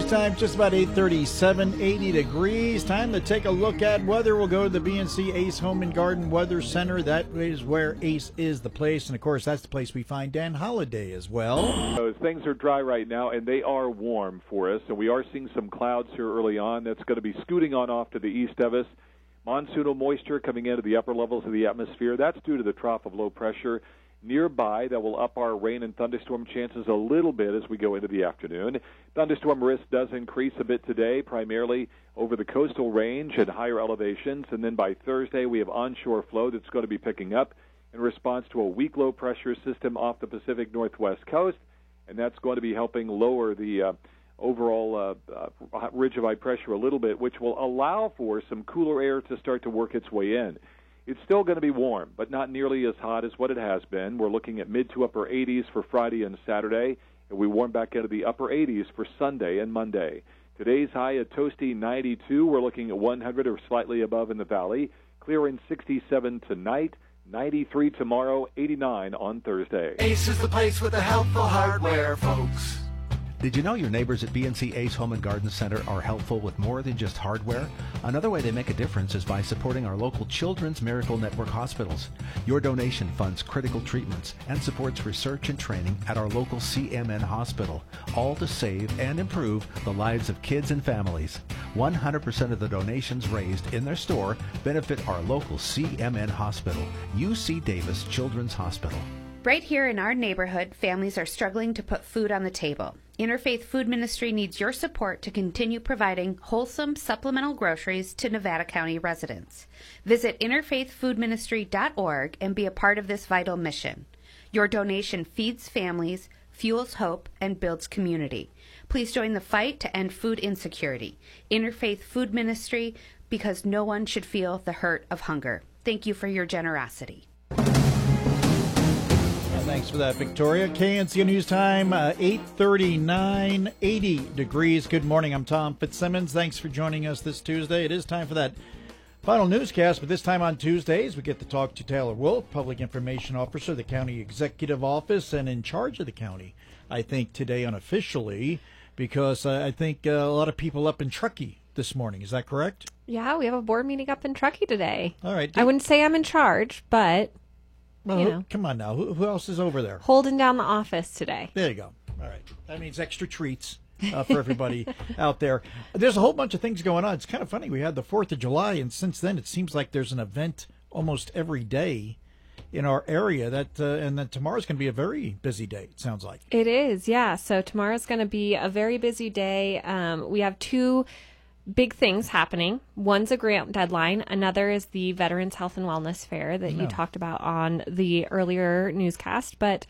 time, just about 8:37, 80 degrees. Time to take a look at weather. We'll go to the BNC Ace Home and Garden Weather Center. That is where Ace is the place. And, of course, that's the place we find Dan Holliday as well. Things are dry right now, and they are warm for us. And we are seeing some clouds here early on. That's going to be scooting on off to the east of us. Monsoonal moisture coming into the upper levels of the atmosphere. That's due to the trough of low pressure nearby that will up our rain and thunderstorm chances a little bit as we go into the afternoon. Thunderstorm risk does increase a bit today, primarily over the coastal range at higher elevations. And then by Thursday, we have onshore flow that's going to be picking up in response to a weak low pressure system off the Pacific Northwest coast. And that's going to be helping lower the overall ridge of high pressure a little bit, which will allow for some cooler air to start to work its way in. It's still going to be warm, but not nearly as hot as what it has been. We're looking at mid to upper 80s for Friday and Saturday, and we warm back into the upper 80s for Sunday and Monday. Today's high at toasty 92. We're looking at 100 or slightly above in the valley. Clearing 67 tonight, 93 tomorrow, 89 on Thursday. Ace is the place with the helpful hardware, folks. Did you know your neighbors at BNC Ace Home and Garden Center are helpful with more than just hardware? Another way they make a difference is by supporting our local Children's Miracle Network hospitals. Your donation funds critical treatments and supports research and training at our local CMN hospital, all to save and improve the lives of kids and families. 100% of the donations raised in their store benefit our local CMN hospital, UC Davis Children's Hospital. Right here in our neighborhood, families are struggling to put food on the table. Interfaith Food Ministry needs your support to continue providing wholesome supplemental groceries to Nevada County residents. Visit interfaithfoodministry.org and be a part of this vital mission. Your donation feeds families, fuels hope, and builds community. Please join the fight to end food insecurity. Interfaith Food Ministry, because no one should feel the hurt of hunger. Thank you for your generosity. Thanks for that, Victoria. KNC News Time, 8:39, 80 degrees. Good morning. I'm Tom Fitzsimmons. Thanks for joining us this Tuesday. It is time for that final newscast, but this time on Tuesdays, we get to talk to Taylor Wolf, Public Information Officer, the County Executive Office, and in charge of the county, I think, today unofficially, because I think a lot of people up in Truckee this morning. Is that correct? Yeah, we have a board meeting up in Truckee today. All right. I wouldn't say I'm in charge, but... Well, come on now. Who else is over there? Holding down the office today. There you go. All right. That means extra treats for everybody out there. There's a whole bunch of things going on. It's kind of funny. We had the 4th of July, and since then it seems like there's an event almost every day in our area. And then tomorrow's going to be a very busy day, it sounds like. It is, yeah. So tomorrow's going to be a very busy day. We have two big things happening. One's a grant deadline. Another is the Veterans Health and Wellness Fair that you talked about on the earlier newscast. But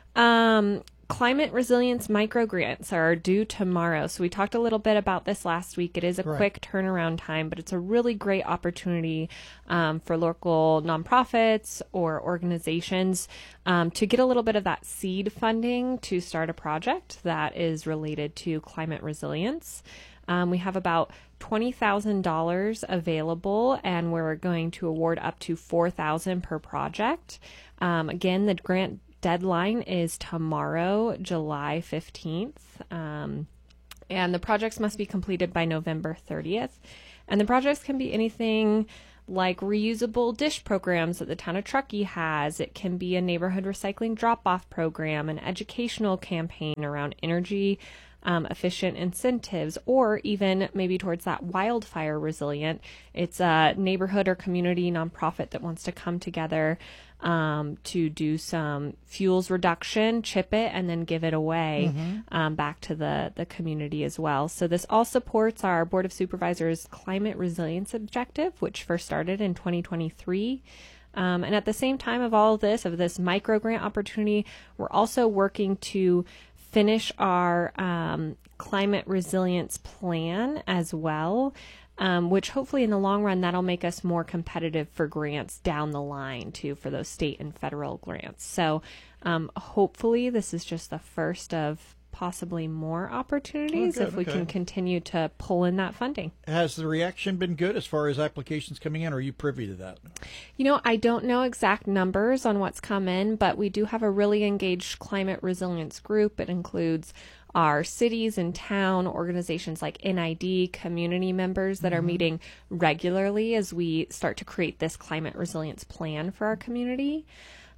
climate resilience micro grants are due tomorrow. So we talked a little bit about this last week. It is a quick turnaround time, but it's a really great opportunity for local nonprofits or organizations to get a little bit of that seed funding to start a project that is related to climate resilience. We have about $20,000 available, and we're going to award up to $4,000 per project. Again, the grant deadline is tomorrow, July 15th, and the projects must be completed by November 30th. And the projects can be anything like reusable dish programs that the town of Truckee has. It can be a neighborhood recycling drop-off program, an educational campaign around energy efficient incentives, or even maybe towards that wildfire resilient. It's a neighborhood or community nonprofit that wants to come together to do some fuels reduction, chip it, and then give it away back to the community as well. So this all supports our Board of Supervisors climate resilience objective, which first started in 2023. And at the same time of all of this micro grant opportunity, we're also working to finish our climate resilience plan as well, which hopefully in the long run, that'll make us more competitive for grants down the line too, for those state and federal grants. So hopefully this is just the first of possibly more opportunities if we can continue to pull in that funding. Has the reaction been good as far as applications coming in, or are you privy to that? You know, I don't know exact numbers on what's come in, but we do have a really engaged climate resilience group. It includes our cities and town organizations like NID, community members that are meeting regularly as we start to create this climate resilience plan for our community.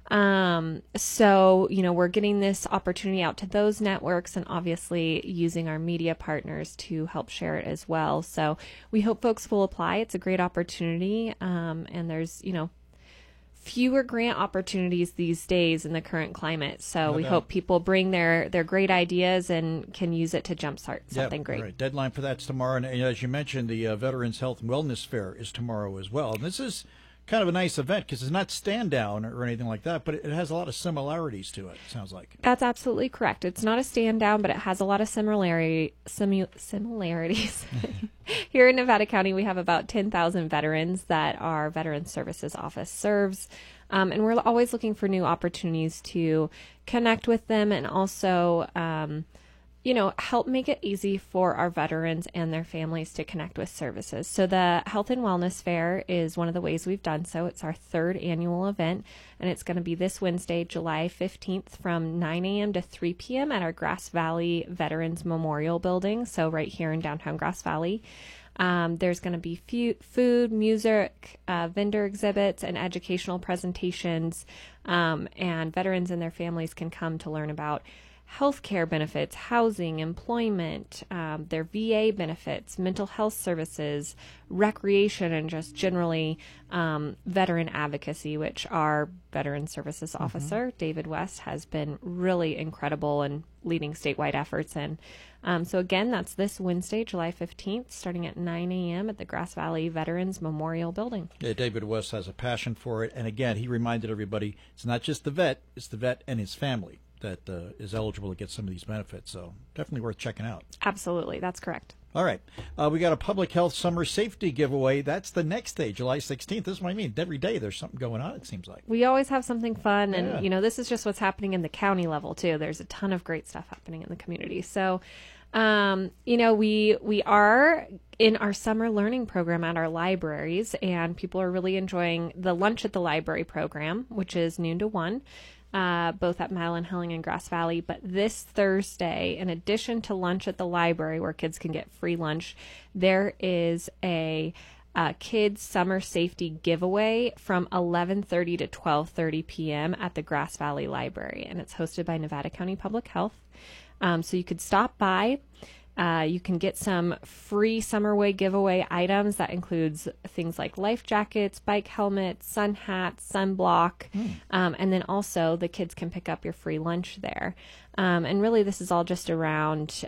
So, we're getting this opportunity out to those networks and obviously using our media partners to help share it as well. So we hope folks will apply. It's a great opportunity. And there's, fewer grant opportunities these days in the current climate. So we hope people bring their great ideas and can use it to jumpstart something great. Right. Deadline for that's tomorrow. And as you mentioned, the Veterans Health and Wellness Fair is tomorrow as well. And this is kind of a nice event because it's not stand down or anything like that, but it has a lot of similarities to it, sounds like. That's absolutely correct. It's not a stand down, but it has a lot of similarities. Here in Nevada County, we have about 10,000 veterans that our Veterans Services Office serves. And we're always looking for new opportunities to connect with them and also, help make it easy for our veterans and their families to connect with services. So the Health and Wellness Fair is one of the ways we've done so. It's our third annual event, and it's going to be this Wednesday, July 15th from 9 a.m. to 3 p.m. at our Grass Valley Veterans Memorial Building, so right here in downtown Grass Valley. There's going to be food, music, vendor exhibits, and educational presentations, and veterans and their families can come to learn about healthcare benefits, housing, employment, their VA benefits, mental health services, recreation, and just generally veteran advocacy, which our Veteran Services Officer, David West, has been really incredible in leading statewide efforts in. So again, that's this Wednesday, July 15th, starting at 9 a.m. at the Grass Valley Veterans Memorial Building. Yeah, David West has a passion for it. And again, he reminded everybody, it's not just the vet, it's the vet and his family that is eligible to get some of these benefits. So definitely worth checking out. Absolutely. That's correct. All right. We got a public health summer safety giveaway. That's the next day, July 16th. This is what I mean. Every day there's something going on, it seems like. We always have something fun. And, this is just what's happening in the county level, too. There's a ton of great stuff happening in the community. So, we are in our summer learning program at our libraries, and people are really enjoying the Lunch at the Library program, which is noon to 1. Both at Madeline Helling and Grass Valley. But this Thursday, in addition to Lunch at the Library, where kids can get free lunch, there is a kids summer safety giveaway from 11:30 to 12:30 p.m. at the Grass Valley Library, and it's hosted by Nevada County Public Health. So you could stop by. You can get some free Summerway giveaway items. That includes things like life jackets, bike helmets, sun hats, sunblock. And then also the kids can pick up your free lunch there. And really this is all just around,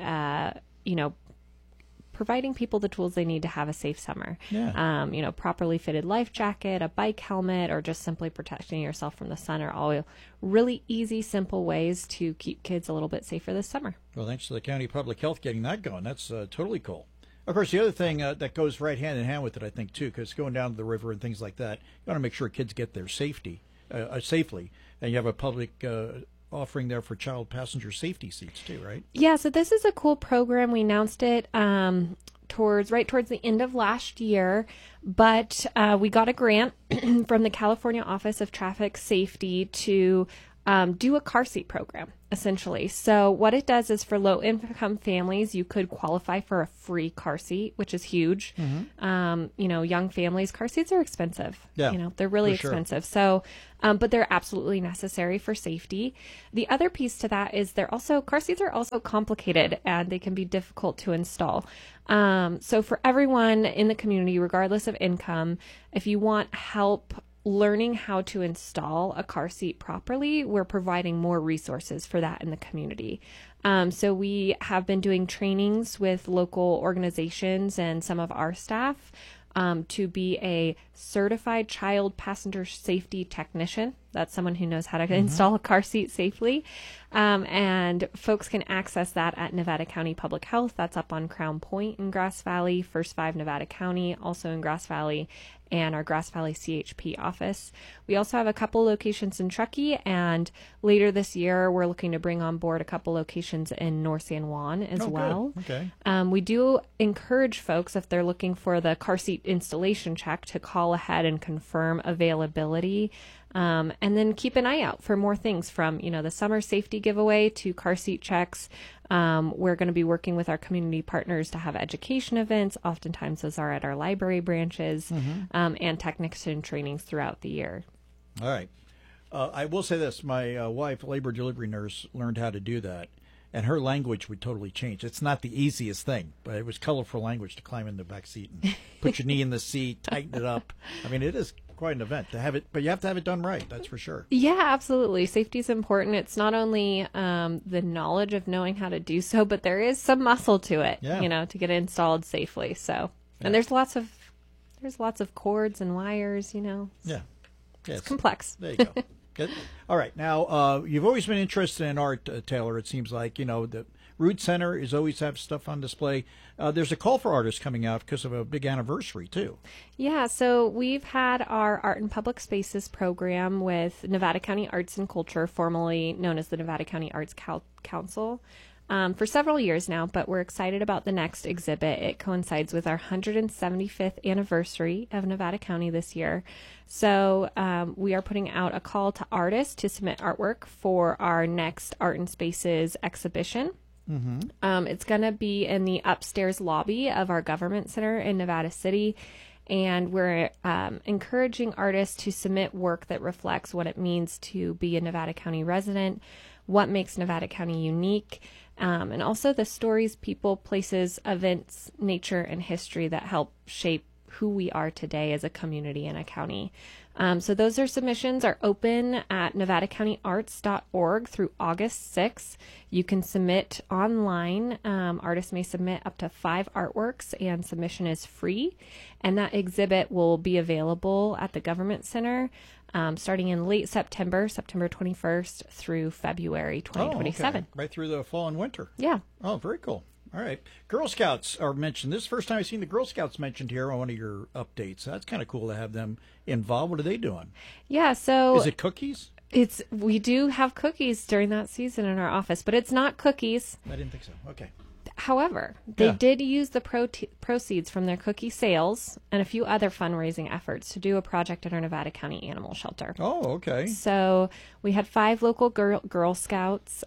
providing people the tools they need to have a safe summer. Yeah. Properly fitted life jacket, a bike helmet, or just simply protecting yourself from the sun are all really easy, simple ways to keep kids a little bit safer this summer. Well, thanks to the County Public Health getting that going. That's totally cool. Of course, the other thing that goes right hand in hand with it, I think, too, because going down to the river and things like that, you want to make sure kids get there safely. And you have a public offering there for child passenger safety seats too, right? Yeah, so this is a cool program. We announced it towards the end of last year, but we got a grant from the California Office of Traffic Safety to do a car seat program, essentially. So what it does is for low-income families, you could qualify for a free car seat, which is huge. Young families, car seats are expensive. Yeah, they're really expensive. So, but they're absolutely necessary for safety. The other piece to that is car seats are also complicated and they can be difficult to install. So for everyone in the community, regardless of income, if you want help learning how to install a car seat properly, we're providing more resources for that in the community. So we have been doing trainings with local organizations and some of our staff to be a certified child passenger safety technician. That's someone who knows how to install a car seat safely. And folks can access that at Nevada County Public Health. That's up on Crown Point in Grass Valley, First 5 Nevada County, also in Grass Valley, and our Grass Valley CHP office. We also have a couple locations in Truckee, and later this year we're looking to bring on board a couple locations in North San Juan as well. Good. Okay. We do encourage folks, if they're looking for the car seat installation check, to call ahead and confirm availability. And then keep an eye out for more things from, the summer safety giveaway to car seat checks. We're going to be working with our community partners to have education events. Oftentimes those are at our library branches, and technician trainings throughout the year. All right. I will say this. My wife, labor delivery nurse, learned how to do that, and her language would totally change. It's not the easiest thing, but it was colorful language to climb in the back seat and put your knee in the seat, tighten it up. I mean, it is quite an event to have it, but you have to have it done right. That's for sure. Yeah, absolutely. Safety is important. It's not only the knowledge of knowing how to do so, but there is some muscle to it, to get it installed safely. So, and there's lots of cords and wires, Yeah. It's complex. There you go. Good. All right. Now, you've always been interested in art, Taylor. It seems like, the Root Center is always have stuff on display. There's a call for artists coming out because of a big anniversary, too. Yeah, so we've had our Art in Public Spaces program with Nevada County Arts and Culture, formerly known as the Nevada County Arts Council, for several years now, but we're excited about the next exhibit. It coincides with our 175th anniversary of Nevada County this year. So we are putting out a call to artists to submit artwork for our next Art in Spaces exhibition. It's going to be in the upstairs lobby of our government center in Nevada City. And we're encouraging artists to submit work that reflects what it means to be a Nevada County resident, what makes Nevada County unique, and also the stories, people, places, events, nature, and history that help shape who we are today as a community and a county. So those submissions are open at nevadacountyarts.org through August 6th. You can submit online. Artists may submit up to 5 artworks, and submission is free. And that exhibit will be available at the Government Center starting in late September 21st through February 2027. Oh, okay. Right through the fall and winter. Yeah. Oh, very cool. All right. Girl Scouts are mentioned. This is the first time I've seen the Girl Scouts mentioned here on one of your updates. That's kind of cool to have them involved. What are they doing? Yeah, so... Is it cookies? We do have cookies during that season in our office, but it's not cookies. I didn't think so. Okay. However, they did use the proceeds from their cookie sales and a few other fundraising efforts to do a project at our Nevada County Animal Shelter. Oh, okay. So we had 5 local Girl Scouts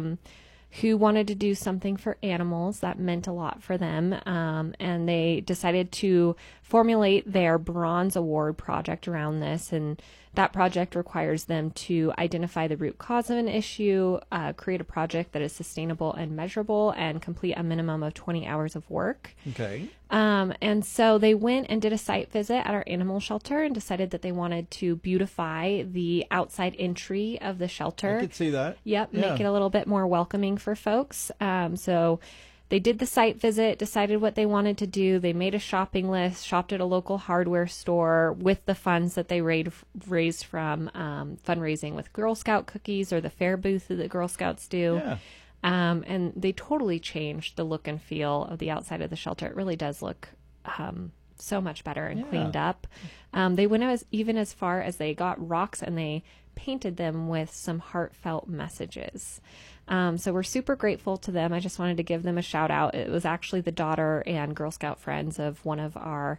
who wanted to do something for animals that meant a lot for them, and they decided to formulate their Bronze Award project around this, and that project requires them to identify the root cause of an issue, create a project that is sustainable and measurable, and complete a minimum of 20 hours of work. Okay. And so they went and did a site visit at our animal shelter and decided that they wanted to beautify the outside entry of the shelter. I could see that. Yep, make it a little bit more welcoming for folks. So they did the site visit, decided what they wanted to do. They made a shopping list, shopped at a local hardware store with the funds that they raised from fundraising with Girl Scout cookies or the fair booth that the Girl Scouts do. Yeah. And they totally changed the look and feel of the outside of the shelter. It really does look so much better and cleaned up. They went even as far as they got rocks and they painted them with some heartfelt messages. So we're super grateful to them. I just wanted to give them a shout out. It was actually the daughter and Girl Scout friends of one of our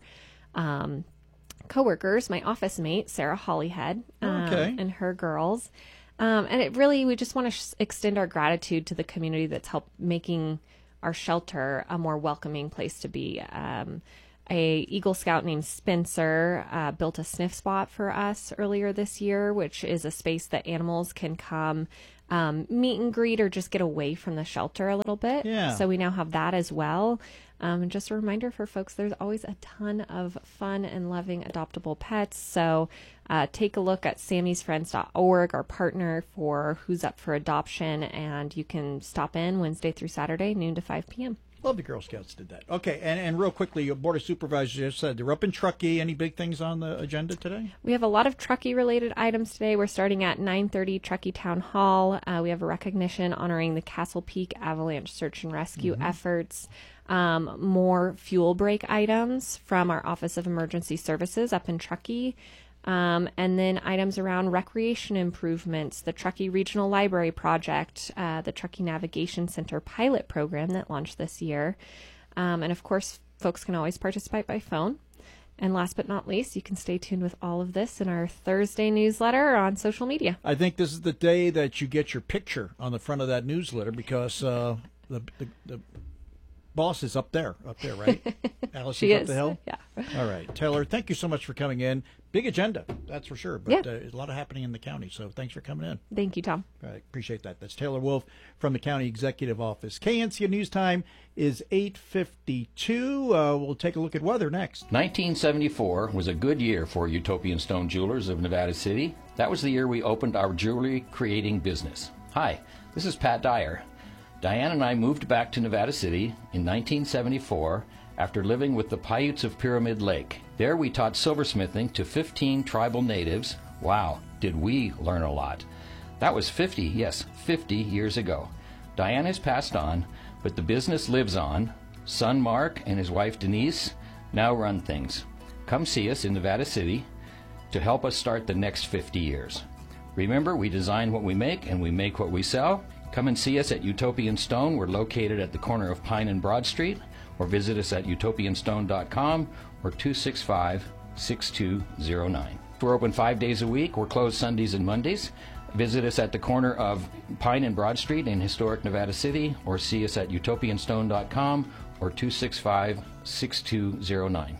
coworkers, my office mate, Sarah Hollyhead, and her girls. And it really, we just want to extend our gratitude to the community that's helped making our shelter a more welcoming place to be. A Eagle Scout named Spencer built a sniff spot for us earlier this year, which is a space that animals can come meet and greet or just get away from the shelter a little bit. Yeah. So we now have that as well. And just a reminder for folks, there's always a ton of fun and loving adoptable pets. So take a look at sammysfriends.org, our partner for who's up for adoption, and you can stop in Wednesday through Saturday, noon to 5 p.m. Love the Girl Scouts did that. Okay, and real quickly, your Board of Supervisors just said they're up in Truckee. Any big things on the agenda today? We have a lot of Truckee-related items today. We're starting at 9:30 Truckee Town Hall. We have a recognition honoring the Castle Peak Avalanche Search and Rescue efforts. More fuel break items from our Office of Emergency Services up in Truckee. And then items around recreation improvements, the Truckee Regional Library Project, the Truckee Navigation Center pilot program that launched this year. And of course, folks can always participate by phone. And last but not least, you can stay tuned with all of this in our Thursday newsletter or on social media. I think this is the day that you get your picture on the front of that newsletter because the boss is up there, right? Alice she is is up the hill? Yeah. All right. Taylor, thank you so much for coming in. Big agenda, that's for sure. But a lot of happening in the county, so thanks for coming in. Thank you, Tom. All right, appreciate that. That's Taylor Wolf from the County Executive Office. KNCO News Time is 8:52. We'll take a look at weather next. 1974 was a good year for Utopian Stone Jewelers of Nevada City. That was the year we opened our jewelry creating business. Hi, this is Pat Dyer. Diane and I moved back to Nevada City in 1974 after living with the Paiutes of Pyramid Lake. There we taught silversmithing to 15 tribal natives. Wow, did we learn a lot. That was 50 years ago. Diane has passed on, but the business lives on. Son Mark and his wife Denise now run things. Come see us in Nevada City to help us start the next 50 years. Remember, we design what we make and we make what we sell. Come and see us at Utopian Stone. We're located at the corner of Pine and Broad Street, or visit us at utopianstone.com or 265-6209. We're open 5 days a week. We're closed Sundays and Mondays. Visit us at the corner of Pine and Broad Street in historic Nevada City, or see us at utopianstone.com or 265-6209.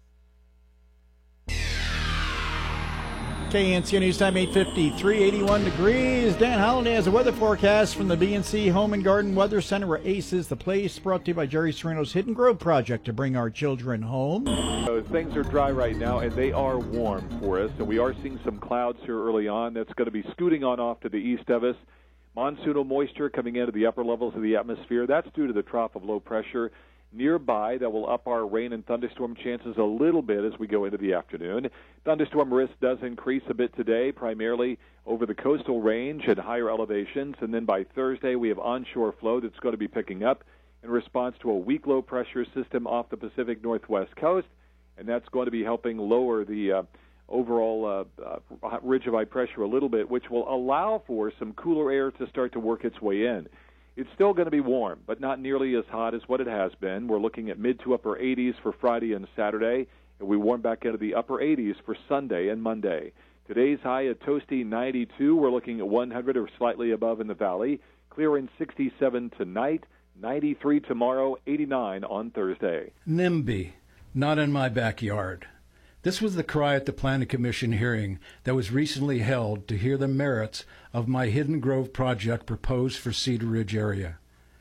KNCO News Time 8:53, 81 degrees. Dan Holliday has a weather forecast from the BNC Home and Garden Weather Center, where Ace is the place. Brought to you by Jerry Serino's Hidden Grove Project to bring our children home. Things are dry right now, and they are warm for us. And we are seeing some clouds here early on. That's going to be scooting on off to the east of us. Monsoonal moisture coming into the upper levels of the atmosphere. That's due to the trough of low pressure nearby that will up our rain and thunderstorm chances a little bit as we go into the afternoon. Thunderstorm risk does increase a bit today, primarily over the coastal range at higher elevations. And then by Thursday, we have onshore flow that's going to be picking up in response to a weak low pressure system off the Pacific Northwest coast. And that's going to be helping lower the overall ridge of high pressure a little bit, which will allow for some cooler air to start to work its way in. It's still going to be warm, but not nearly as hot as what it has been. We're looking at mid to upper 80s for Friday and Saturday, and we warm back into the upper 80s for Sunday and Monday. Today's high, a toasty 92. We're looking at 100 or slightly above in the valley. Clearing 67 tonight, 93 tomorrow, 89 on Thursday. NIMBY, not in my backyard. This was the cry at the Planning Commission hearing that was recently held to hear the merits of my Hidden Grove project proposed for Cedar Ridge area.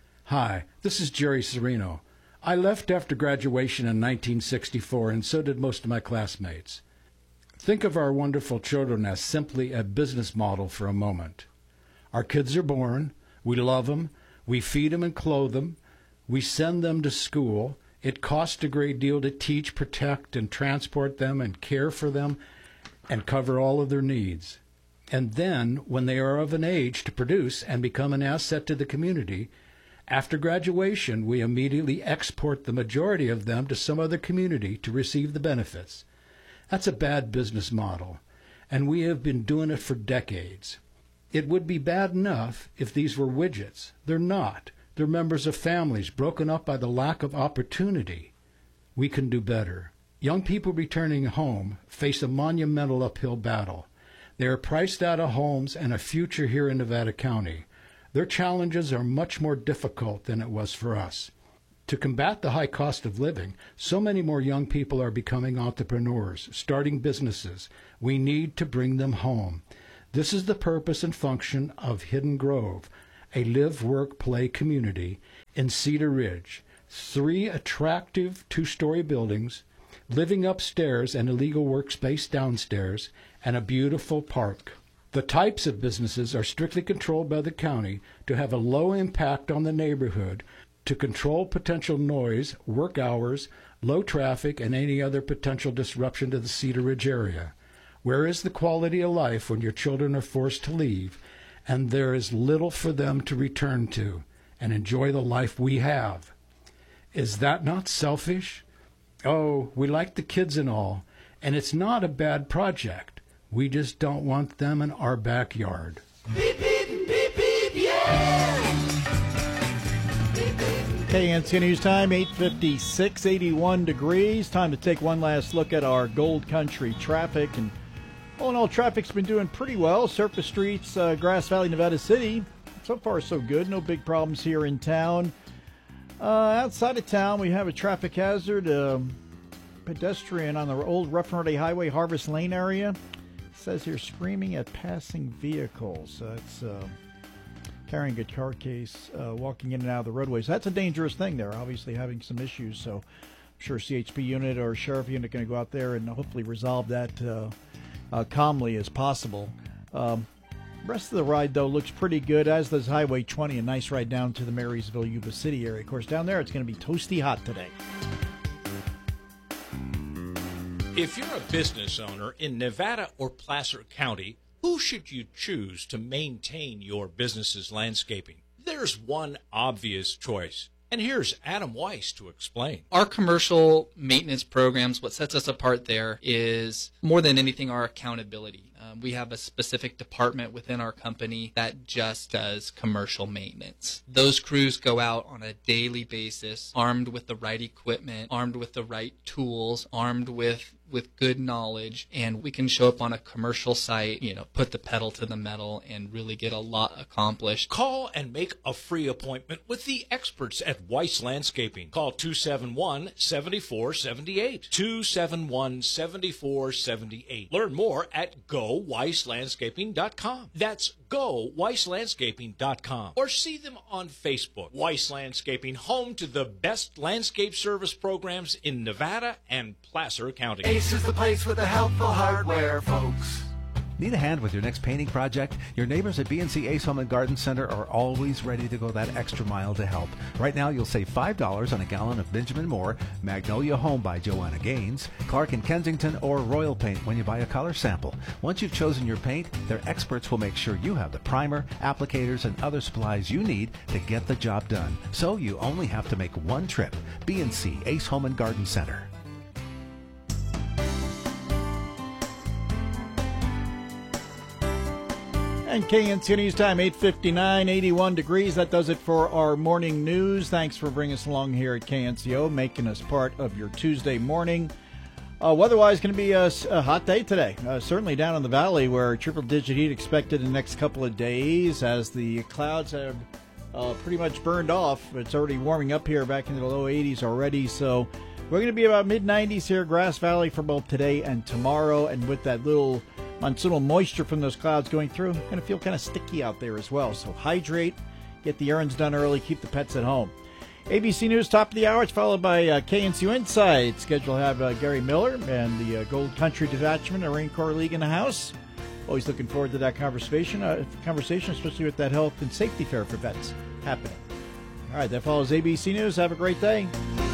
Hi, this is Jerry Serino. I left after graduation in 1964, and so did most of my classmates. Think of our wonderful children as simply a business model for a moment. Our kids are born, we love them, we feed them and clothe them, we send them to school. It costs a great deal to teach, protect, and transport them and care for them and cover all of their needs. And then, when they are of an age to produce and become an asset to the community, after graduation, we immediately export the majority of them to some other community to receive the benefits. That's a bad business model, and we have been doing it for decades. It would be bad enough if these were widgets. They're not. They're members of families broken up by the lack of opportunity. We can do better. Young people returning home face a monumental uphill battle. They are priced out of homes and a future here in Nevada County. Their challenges are much more difficult than it was for us. To combat the high cost of living, so many more young people are becoming entrepreneurs, starting businesses. We need to bring them home. This is the purpose and function of Hidden Grove, a live, work, play community in Cedar Ridge. 3 attractive 2-story buildings, living upstairs and a legal workspace downstairs, and a beautiful park. The types of businesses are strictly controlled by the county to have a low impact on the neighborhood, to control potential noise, work hours, low traffic, and any other potential disruption to the Cedar Ridge area. Where is the quality of life when your children are forced to leave and there is little for them to return to and enjoy the life we have? Is that not selfish? Oh, we like the kids and all, and it's not a bad project. We just don't want them in our backyard. Beep, beep, beep, beep, yeah! Beep, beep, beep. KNC News Time, 8:56, 81 degrees. Time to take one last look at our Gold Country traffic. And all in all, traffic's been doing pretty well. Surface streets, Grass Valley, Nevada City, so far so good. No big problems here in town. Outside of town, we have a traffic hazard. Pedestrian on the old Rough and Ready Highway, Harvest Lane area. It says here, screaming at passing vehicles. It's carrying a car case, walking in and out of the roadways. That's a dangerous thing there, obviously having some issues. So I'm sure CHP unit or sheriff unit going to go out there and hopefully resolve that calmly as possible. Rest of the ride, though, looks pretty good, as does Highway 20, a nice ride down to the Marysville, Yuba City area. Of course, down there, it's going to be toasty hot today. If you're a business owner in Nevada or Placer County, who should you choose to maintain your business's landscaping? There's one obvious choice, and here's Adam Weiss to explain. Our commercial maintenance programs, what sets us apart there is, more than anything, our accountability. We have a specific department within our company that just does commercial maintenance. Those crews go out on a daily basis, armed with the right equipment, armed with the right tools, armed with good knowledge, and we can show up on a commercial site, put the pedal to the metal and really get a lot accomplished. Call and make a free appointment with the experts at Weiss Landscaping. Call 271-7478. 271-7478. Learn more at GoWeissLandscaping.com. That's GoWeissLandscaping.com. Or see them on Facebook. Weiss Landscaping, home to the best landscape service programs in Nevada and Placer County. Ace is the place with the helpful hardware, folks. Need a hand with your next painting project? Your neighbors at BNC Ace Home and Garden Center are always ready to go that extra mile to help. Right now, you'll save $5 on a gallon of Benjamin Moore, Magnolia Home by Joanna Gaines, Clark and Kensington, or Royal Paint when you buy a color sample. Once you've chosen your paint, their experts will make sure you have the primer, applicators, and other supplies you need to get the job done. So you only have to make one trip. BNC Ace Home and Garden Center. And KNC News Time, 8:59, 81 degrees. That does it for our morning news. Thanks for bringing us along here at KNCO, making us part of your Tuesday morning. Weather-wise, going to be a hot day today. Certainly down in the valley, where triple-digit heat expected in the next couple of days as the clouds have pretty much burned off. It's already warming up here back into the low 80s already. So we're going to be about mid-90s here, Grass Valley, for both today and tomorrow. And with that little monsoonal moisture from those clouds going through, going to feel kind of sticky out there as well. So hydrate, get the errands done early, keep the pets at home. ABC News, top of the hour. It's followed by KNCO Insight. Scheduled to have Gary Miller and the Gold Country Detachment, a Marine Corps League in the house. Always looking forward to that conversation, especially with that health and safety fair for vets happening. All right, that follows ABC News. Have a great day.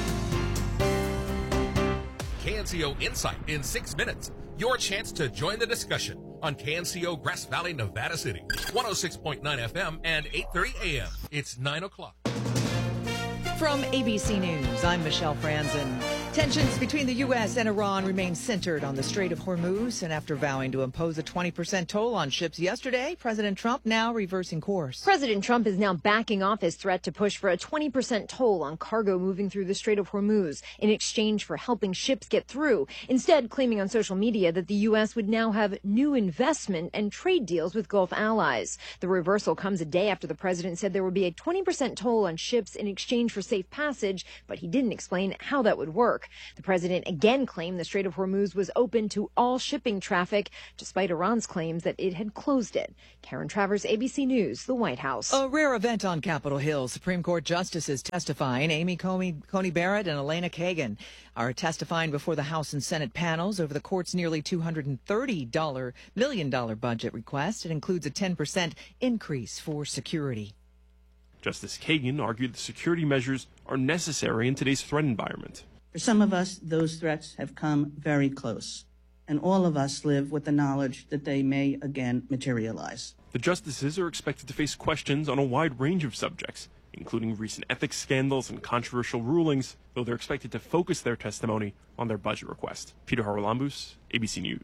KNCO Insight in 6 minutes. Your chance to join the discussion on KNCO Grass Valley, Nevada City. 106.9 FM and 8:30 AM. It's 9 o'clock. From ABC News, I'm Michelle Franzen. Tensions between the U.S. and Iran remain centered on the Strait of Hormuz, and after vowing to impose a 20% toll on ships yesterday, President Trump now reversing course. President Trump is now backing off his threat to push for a 20% toll on cargo moving through the Strait of Hormuz in exchange for helping ships get through, instead claiming on social media that the U.S. would now have new investment and trade deals with Gulf allies. The reversal comes a day after the president said there would be a 20% toll on ships in exchange for safe passage, but he didn't explain how that would work. The president again claimed the Strait of Hormuz was open to all shipping traffic, despite Iran's claims that it had closed it. Karen Travers, ABC News, the White House. A rare event on Capitol Hill. Supreme Court justices testifying. Amy Coney Barrett and Elena Kagan are testifying before the House and Senate panels over the court's nearly $230 million budget request. It includes a 10% increase for security. Justice Kagan argued the security measures are necessary in today's threat environment. For some of us, those threats have come very close, and all of us live with the knowledge that they may again materialize. The justices are expected to face questions on a wide range of subjects, including recent ethics scandals and controversial rulings, though they're expected to focus their testimony on their budget request. Peter Haralambous, ABC News.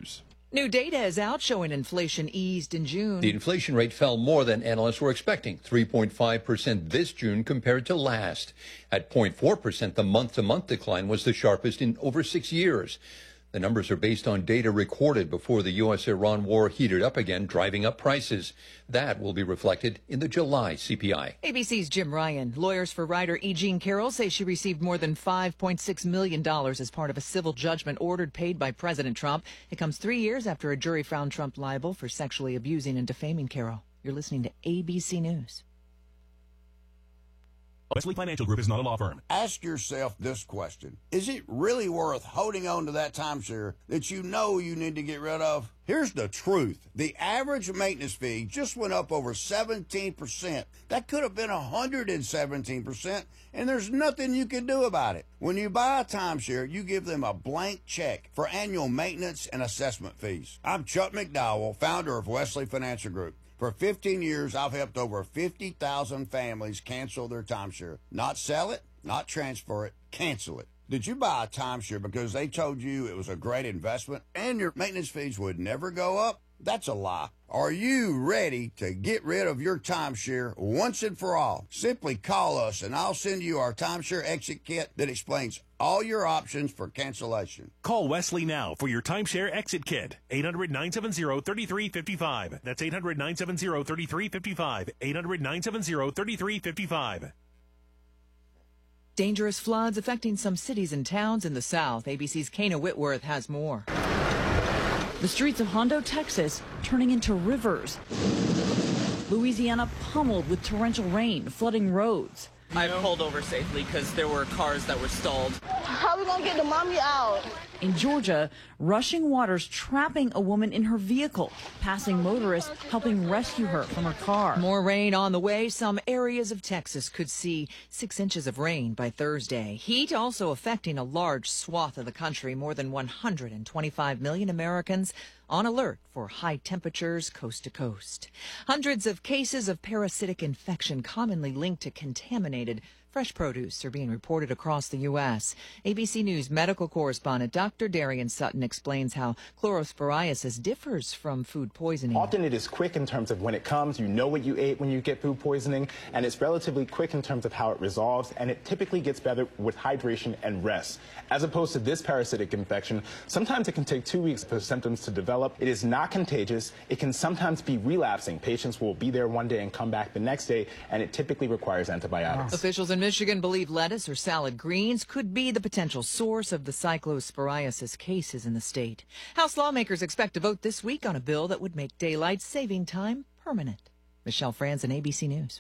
New data is out showing inflation eased in June. The inflation rate fell more than analysts were expecting, 3.5% this June compared to last. At 0.4%, the month-to-month decline was the sharpest in over 6 years. The numbers are based on data recorded before the U.S.-Iran war heated up again, driving up prices. That will be reflected in the July CPI. ABC's Jim Ryan. Lawyers for writer E. Jean Carroll say she received more than $5.6 million as part of a civil judgment ordered paid by President Trump. It comes 3 years after a jury found Trump liable for sexually abusing and defaming Carroll. You're listening to ABC News. Wesley Financial Group is not a law firm. Ask yourself this question. Is it really worth holding on to that timeshare that you know you need to get rid of? Here's the truth. The average maintenance fee just went up over 17%. That could have been 117%, and there's nothing you can do about it. When you buy a timeshare, you give them a blank check for annual maintenance and assessment fees. I'm Chuck McDowell, founder of Wesley Financial Group. For 15 years, I've helped over 50,000 families cancel their timeshare. Not sell it, not transfer it, cancel it. Did you buy a timeshare because they told you it was a great investment and your maintenance fees would never go up? That's a lie. Are you ready to get rid of your timeshare once and for all? Simply call us and I'll send you our timeshare exit kit that explains all your options for cancellation. Call Wesley now for your timeshare exit kit. 800-970-3355. That's 800-970-3355. 800-970-3355. Dangerous floods affecting some cities and towns in the south. ABC's Kana Whitworth has more. The streets of Hondo, Texas, turning into rivers. Louisiana pummeled with torrential rain, flooding roads. I pulled over safely because there were cars that were stalled. How are we going to get the mommy out? In Georgia, rushing waters trapping a woman in her vehicle, passing motorists helping rescue her from her car. More rain on the way. Some areas of Texas could see 6 inches of rain by Thursday. Heat also affecting a large swath of the country. More than 125 million Americans on alert for high temperatures coast to coast. Hundreds of cases of parasitic infection commonly linked to contaminated fresh produce are being reported across the U.S. ABC News medical correspondent Dr. Darian Sutton explains how chlorosporiasis differs from food poisoning. Often it is quick in terms of when it comes. You know what you ate when you get food poisoning, and it's relatively quick in terms of how it resolves, and it typically gets better with hydration and rest. As opposed to this parasitic infection, sometimes it can take 2 weeks for symptoms to develop. It is not contagious. It can sometimes be relapsing. Patients will be there one day and come back the next day, and it typically requires antibiotics. Officials in Michigan believe lettuce or salad greens could be the potential source of the cyclosporiasis cases in the state. House lawmakers expect to vote this week on a bill that would make daylight saving time permanent. Michelle Franzen, ABC News.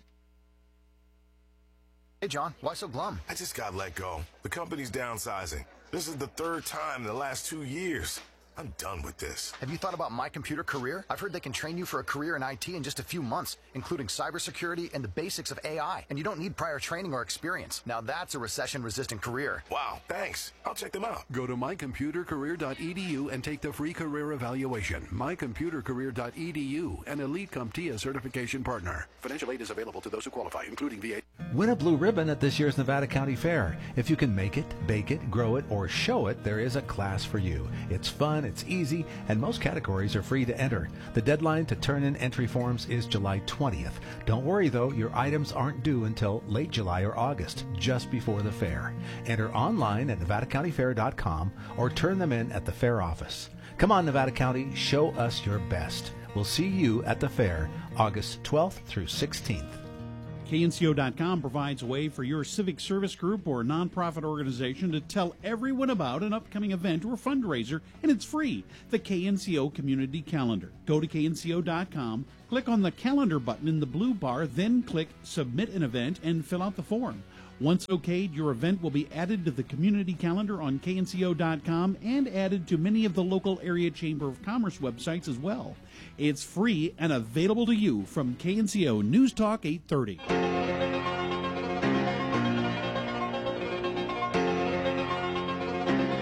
Hey, John, why so glum? I just got let go. The company's downsizing. This is the third time in the last 2 years. I'm done with this. Have you thought about My Computer Career? I've heard they can train you for a career in IT in just a few months, including cybersecurity and the basics of AI. And you don't need prior training or experience. Now that's a recession-resistant career. Wow, thanks. I'll check them out. Go to mycomputercareer.edu and take the free career evaluation. mycomputercareer.edu, an elite CompTIA certification partner. Financial aid is available to those who qualify, including VA. Win a blue ribbon at this year's Nevada County Fair. If you can make it, bake it, grow it, or show it, there is a class for you. It's fun, it's easy, and most categories are free to enter. The deadline to turn in entry forms is July 20th. Don't worry though, your items aren't due until late July or August, just before the fair. Enter online at NevadaCountyFair.com or turn them in at the fair office. Come on, Nevada County, show us your best. We'll see you at the fair, August 12th through 16th. KNCO.com provides a way for your civic service group or nonprofit organization to tell everyone about an upcoming event or fundraiser, and it's free. The KNCO Community Calendar. Go to KNCO.com, click on the calendar button in the blue bar, then click Submit an Event and fill out the form. Once okayed, your event will be added to the community calendar on KNCO.com and added to many of the local area Chamber of Commerce websites as well. It's free and available to you from KNCO News Talk 830.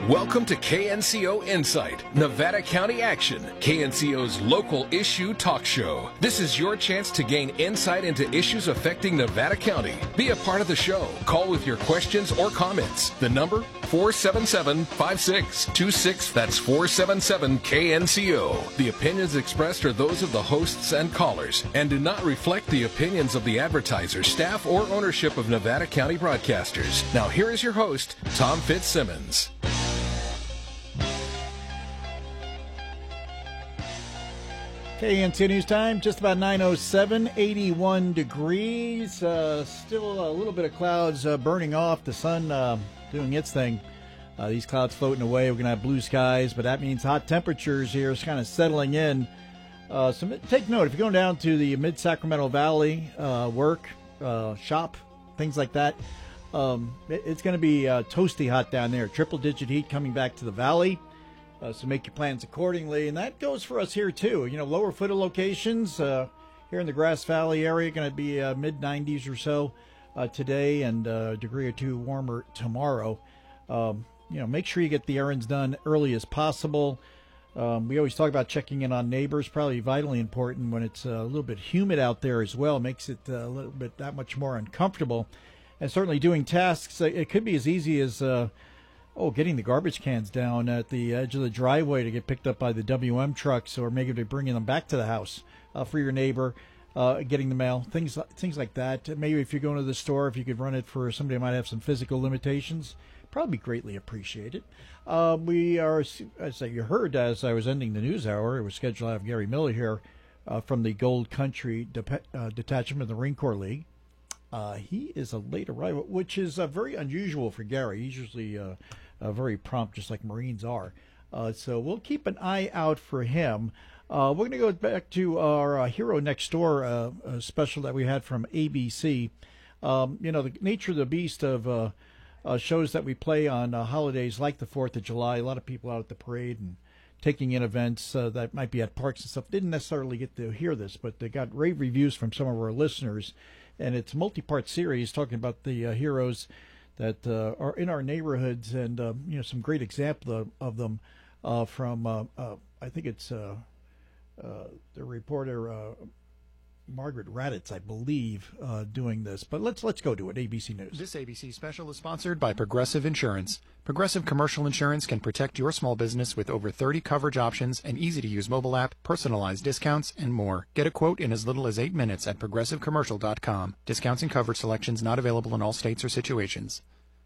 Welcome to KNCO Insight, Nevada County Action, KNCO's local issue talk show. This is your chance to gain insight into issues affecting Nevada County. Be a part of the show. Call with your questions or comments. The number, 477-5626. That's 477-KNCO. The opinions expressed are those of the hosts and callers and do not reflect the opinions of the advertisers, staff, or ownership of Nevada County Broadcasters. Now here is your host, Tom Fitzsimmons. KNCO News Time, just about 9:07, 81 degrees. Still a little bit of clouds burning off. The sun doing its thing. These clouds floating away. We're going to have blue skies, but that means hot temperatures here is kind of settling in. So take note, if you're going down to the mid-Sacramento Valley, work, shop, things like that, it's going to be toasty hot down there. Triple-digit heat coming back to the valley. So make your plans accordingly. And that goes for us here, too. You know, lower footed locations here in the Grass Valley area going to be mid-90s or so today and a degree or two warmer tomorrow. Make sure you get the errands done early as possible. We always talk about checking in on neighbors, probably vitally important when it's a little bit humid out there as well. It makes it a little bit that much more uncomfortable. And certainly doing tasks, it could be as easy as... getting the garbage cans down at the edge of the driveway to get picked up by the WM trucks, or maybe they're bringing them back to the house for your neighbor, getting the mail, things like that. Maybe if you're going to the store, if you could run it for somebody who might have some physical limitations, probably greatly appreciated. We are, as you heard as I was ending the news hour, it was scheduled to have Gary Miller here from the Gold Country Detachment of the Marine Corps League. He is a late arrival, which is very unusual for Gary. He's usually very prompt, just like Marines are. So we'll keep an eye out for him. We're going to go back to our Hero Next Door special that we had from ABC. The nature of the beast of shows that we play on holidays like the 4th of July. A lot of people out at the parade and taking in events that might be at parks and stuff didn't necessarily get to hear this, but they got rave reviews from some of our listeners. And it's a multi-part series talking about the heroes that are in our neighborhoods, and some great examples of them from I think it's the reporter Margaret Raditz, I believe, doing this. But let's go to it. ABC News. This ABC special is sponsored by Progressive Insurance. Progressive Commercial Insurance can protect your small business with over 30 coverage options, an easy-to-use mobile app, personalized discounts, and more. Get a quote in as little as 8 minutes at progressivecommercial.com. Discounts and coverage selections not available in all states or situations.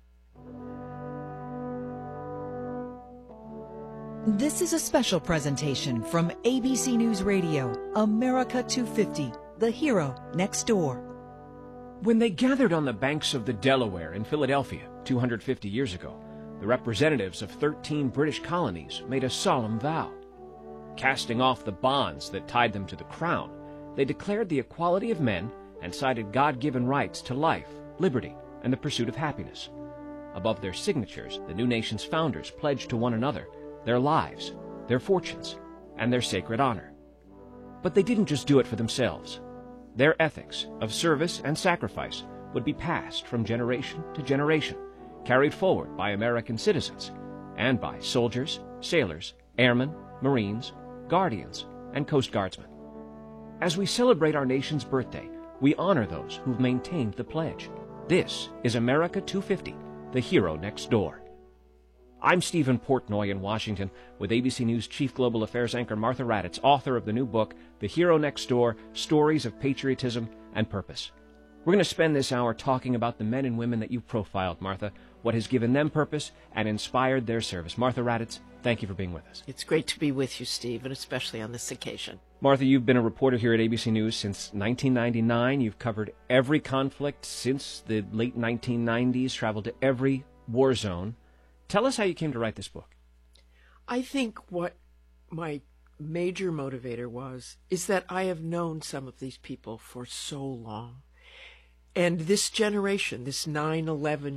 This is a special presentation from ABC News Radio, America 250, the hero next door. When they gathered on the banks of the Delaware in Philadelphia 250 years ago, the representatives of 13 British colonies made a solemn vow. Casting off the bonds that tied them to the crown, they declared the equality of men and cited God-given rights to life, liberty, and the pursuit of happiness. Above their signatures, the new nation's founders pledged to one another their lives, their fortunes, and their sacred honor. But they didn't just do it for themselves. Their ethics of service and sacrifice would be passed from generation to generation, carried forward by American citizens and by soldiers, sailors, airmen, Marines, Guardians, and Coast Guardsmen. As we celebrate our nation's birthday, we honor those who've maintained the pledge. This is America 250, the hero next door. I'm Stephen Portnoy in Washington with ABC News Chief Global Affairs anchor Martha Raditz, author of the new book, The Hero Next Door, Stories of Patriotism and Purpose. We're going to spend this hour talking about the men and women that you've profiled, Martha, what has given them purpose and inspired their service. Martha Raditz, thank you for being with us. It's great to be with you, Steve, and especially on this occasion. Martha, you've been a reporter here at ABC News since 1999. You've covered every conflict since the late 1990s, traveled to every war zone. Tell us how you came to write this book. I think what my major motivator is that I have known some of these people for so long. And this generation, this 9/11